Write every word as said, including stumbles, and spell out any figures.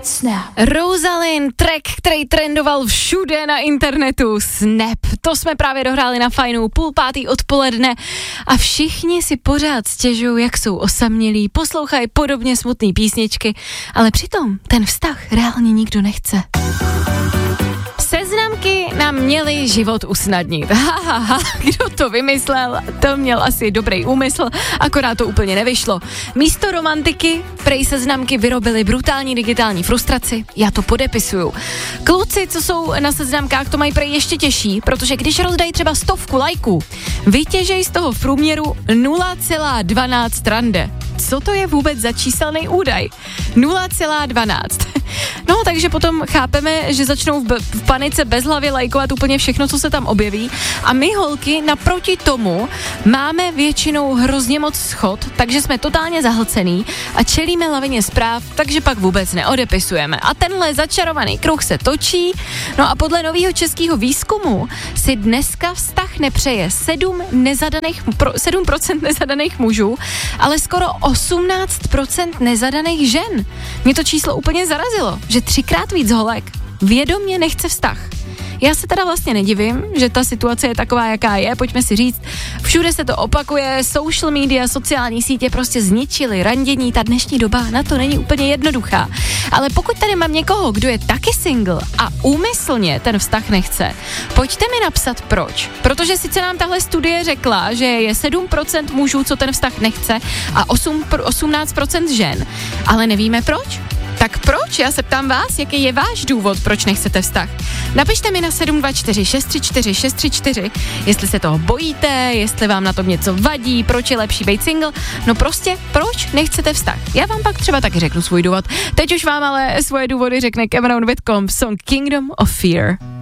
Snap. Rosalind, track, který trendoval všude na internetu, Snap. To jsme právě dohráli na Fajnu, půl pátý odpoledne a všichni si pořád stěžují, jak jsou osamělí, poslouchají podobně smutné písničky, ale přitom ten vztah reálně nikdo nechce. Seznamky nám měly život usnadnit. Ha, ha, ha, kdo to vymyslel, to měl asi dobrý úmysl, akorát to úplně nevyšlo. Místo romantiky prej seznamky vyrobily brutální digitální frustraci, já to podepisuju. Kluci, co jsou na seznamkách, to mají prej ještě těžší, protože když rozdají třeba stovku lajků, vytěžej z toho v průměru nula celá dvanáct rande. Co to je vůbec za číselný údaj? nula celá dvanáct. No, takže potom chápeme, že začnou v, b- v panice bezhlavě lajkovat úplně všechno, co se tam objeví a my holky naproti tomu máme většinou hrozně moc schod, takže jsme totálně zahlcený a čelíme lavině zpráv, takže pak vůbec neodepisujeme. A tenhle začarovaný kruh se točí, no a podle nového českého výzkumu si dneska vztah nepřeje sedm nezadaných, pro, sedm procent nezadaných mužů, ale skoro osmnáct procent nezadaných žen. Mě to číslo úplně zarazilo, že třikrát víc holek vědomě nechce vztah. Já se teda vlastně nedivím, že ta situace je taková, jaká je, pojďme si říct, všude se to opakuje, social media, sociální sítě prostě zničily randění, ta dnešní doba na to není úplně jednoduchá. Ale pokud tady mám někoho, kdo je taky single a úmyslně ten vztah nechce, pojďte mi napsat proč. Protože sice nám tahle studie řekla, že je sedm procent mužů, co ten vztah nechce a osmnáct procent žen, ale nevíme proč. Tak proč? Já se ptám vás, jaký je váš důvod, proč nechcete vztah. Napište mi na sedm dva čtyři šest tři čtyři šest tři čtyři, jestli se toho bojíte, jestli vám na tom něco vadí, proč je lepší být single, no prostě proč nechcete vztah. Já vám pak třeba taky řeknu svůj důvod. Teď už vám ale svoje důvody řekne Cameron Whitcomb v song Kingdom of Fear.